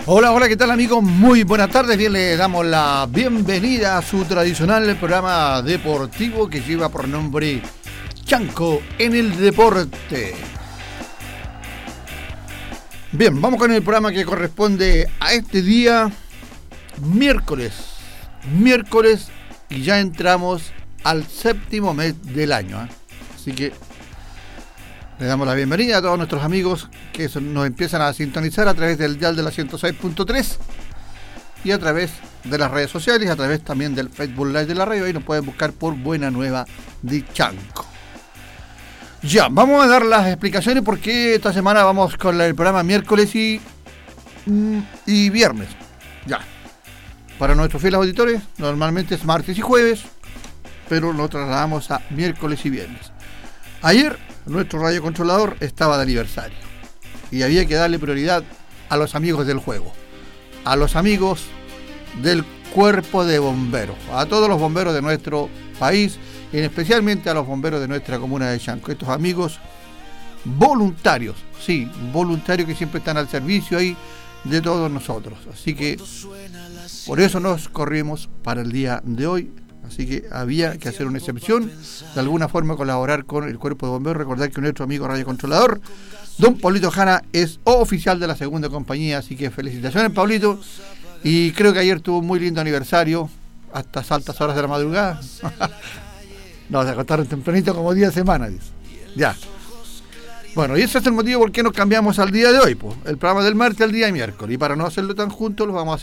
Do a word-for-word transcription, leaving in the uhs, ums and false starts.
Hola, hola, ¿qué tal amigos? Muy buenas tardes, bien, le damos la bienvenida a su tradicional programa deportivo que lleva por nombre Chanco en el Deporte. Bien, vamos con el programa que corresponde a este día, miércoles, miércoles, y ya entramos al séptimo mes del año, ¿eh? Así que le damos la bienvenida a todos nuestros amigos que nos empiezan a sintonizar a través del dial de la ciento seis punto tres y a través de las redes sociales, a través también del Facebook Live de la radio. Ahí nos pueden buscar por Buena Nueva de Chanco. Ya, vamos a dar las explicaciones porque esta semana vamos con el programa miércoles y, y viernes. Ya. Para nuestros fieles auditores, normalmente es martes y jueves, pero lo trasladamos a miércoles y viernes. Ayer nuestro radiocontrolador estaba de aniversario y había que darle prioridad a los amigos del juego, a los amigos del cuerpo de bomberos, a todos los bomberos de nuestro país, y especialmente a los bomberos de nuestra comuna de Chanco, estos amigos voluntarios, sí, voluntarios que siempre están al servicio ahí de todos nosotros. Así que por eso nos corrimos para el día de hoy. Así que había que hacer una excepción, de alguna forma colaborar con el cuerpo de bomberos. Recordar que nuestro amigo radiocontrolador, don Pablito Jara, es oficial de la segunda compañía, así que felicitaciones, Pablito. Y creo que ayer tuvo un muy lindo aniversario, hasta altas horas de la madrugada. No, se acostaron tempranito como día de semana, dice. Ya. Bueno, y ese es el motivo por qué nos cambiamos al día de hoy, pues. El programa del martes al día de miércoles. Y para no hacerlo tan juntos, lo vamos a